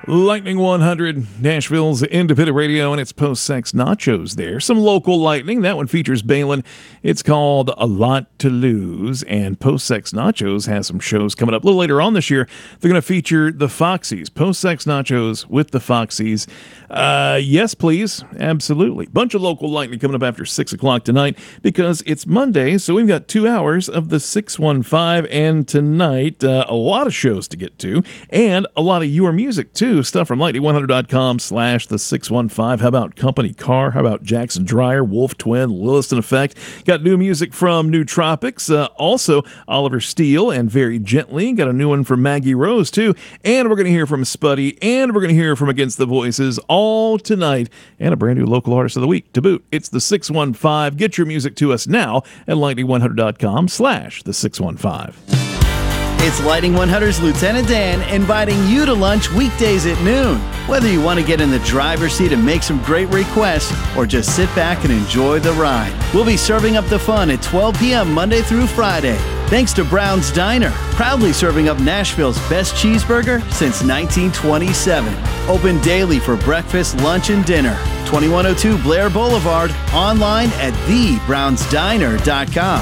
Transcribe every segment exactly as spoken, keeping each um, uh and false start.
Lightning one hundred, Nashville's independent radio, and it's Post-Sex Nachos there. Some local lightning. That one features Balin. It's called A Lot to Lose, and Post-Sex Nachos has some shows coming up a little later on this year. They're going to feature the Foxies. Post-Sex Nachos with the Foxies. Uh, yes, please. Absolutely. Bunch of local lightning coming up after six o'clock tonight because it's Monday, so we've got two hours of the six one five, and tonight, uh, a lot of shows to get to, and a lot of your music, too. Stuff from lightning one hundred dot com slash the six one five. How about Company Car? How about Jackson Dryer, Wolf Twin, Williston Effect? Got new music from New Tropics. Uh, also, Oliver Steele and Very Gently. Got a new one from Maggie Rose, too. And we're going to hear from Spuddy. And we're going to hear from Against the Voices all tonight. And a brand new local artist of the week to boot. It's the six one five. Get your music to us now at lightning one hundred dot com slash the six one five. It's Lightning one hundred's Lieutenant Dan inviting you to lunch weekdays at noon. Whether you want to get in the driver's seat and make some great requests or just sit back and enjoy the ride, we'll be serving up the fun at twelve p.m. Monday through Friday. Thanks to Brown's Diner, proudly serving up Nashville's best cheeseburger since nineteen twenty-seven. Open daily for breakfast, lunch, and dinner. twenty-one oh two Blair Boulevard, online at the browns diner dot com.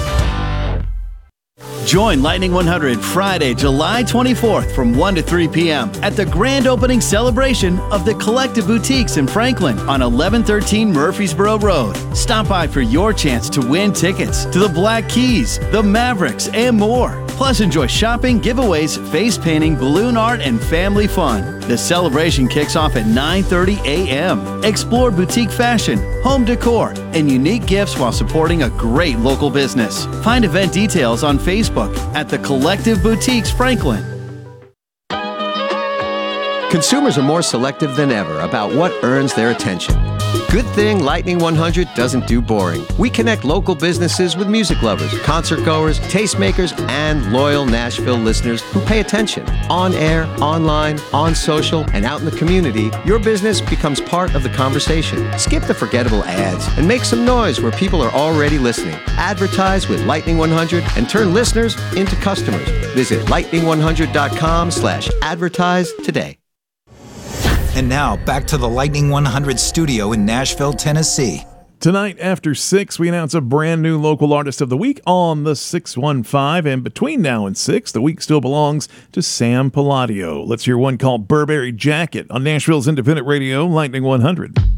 Join Lightning one hundred Friday, July twenty-fourth from one to three p.m. at the grand opening celebration of the Collective Boutiques in Franklin on eleven thirteen Murfreesboro Road. Stop by for your chance to win tickets to the Black Keys, the Mavericks, and more. Plus, enjoy shopping, giveaways, face painting, balloon art, and family fun. The celebration kicks off at nine thirty a.m. Explore boutique fashion, home decor, and unique gifts while supporting a great local business. Find event details on Facebook at the Collective Boutiques Franklin. Consumers are more selective than ever about what earns their attention. Good thing Lightning one hundred doesn't do boring. We connect local businesses with music lovers, concert goers, tastemakers, and loyal Nashville listeners who pay attention. On air, online, on social, and out in the community, your business becomes part of the conversation. Skip the forgettable ads and make some noise where people are already listening. Advertise with Lightning one hundred and turn listeners into customers. Visit lightning one hundred dot com slash advertise today. And now, back to the Lightning one hundred studio in Nashville, Tennessee. Tonight after six, we announce a brand new local artist of the week on the six one five. And between now and six, the week still belongs to Sam Palladio. Let's hear one called Burberry Jacket on Nashville's independent radio, Lightning one hundred.